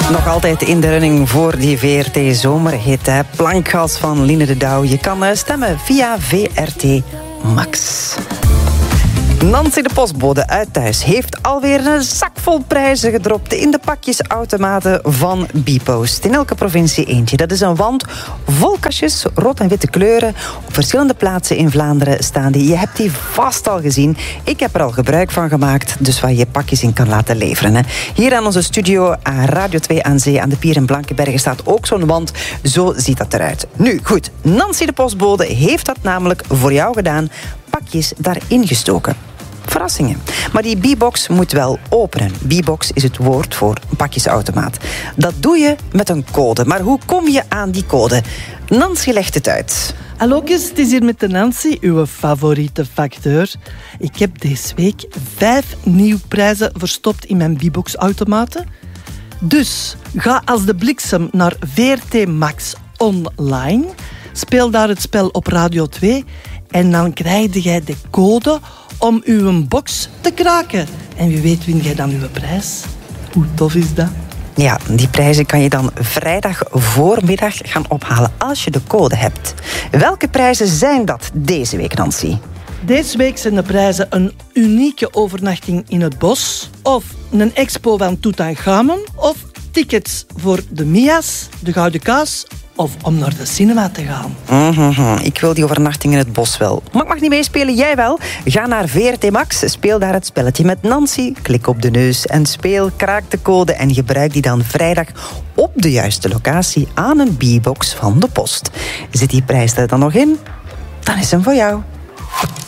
Nog altijd in de running voor die VRT-zomerhit. Plankgas van Line de Douw. Je kan stemmen via VRT Max. Nancy de postbode uit thuis heeft alweer een zak vol prijzen gedropt in de pakjesautomaten van Bpost. In elke provincie eentje. Dat is een wand vol kastjes, rood en witte kleuren. Op verschillende plaatsen in Vlaanderen staan die. Je hebt die vast al gezien. Ik heb er al gebruik van gemaakt, dus waar je pakjes in kan laten leveren. Hier aan onze studio aan Radio 2 aan Zee, aan de Pier in Blankenbergen, staat ook zo'n wand. Zo ziet dat eruit. Nu, goed. Nancy de postbode heeft dat namelijk voor jou gedaan. Pakjes daarin gestoken. Verrassingen. Maar die Bbox moet wel openen. Bbox is het woord voor een pakjesautomaat. Dat doe je met een code. Maar hoe kom je aan die code? Nancy legt het uit. Hallo, het is hier met de Nancy, uw favoriete facteur. Ik heb deze week 5 nieuwe prijzen verstopt in mijn Bbox-automaten. Dus ga als de bliksem naar VRT Max online. Speel daar het spel op Radio 2. En dan krijg jij de code om uw box te kraken. En wie weet win jij dan uw prijs. Hoe tof is dat? Ja, die prijzen kan je dan vrijdag voormiddag gaan ophalen als je de code hebt. Welke prijzen zijn dat deze week, Nancy? Deze week zijn de prijzen een unieke overnachting in het bos, of een expo van Tutankhamon, of tickets voor de Mia's, de Gouden Kaas, of om naar de cinema te gaan. Ik wil die overnachting in het bos wel. Maar ik mag niet meespelen, jij wel. Ga naar VRT Max, speel daar het spelletje met Nancy. Klik op de neus en speel, kraak de code en gebruik die dan vrijdag op de juiste locatie aan een Bbox van de post. Zit die prijs er dan nog in? Dan is hem voor jou.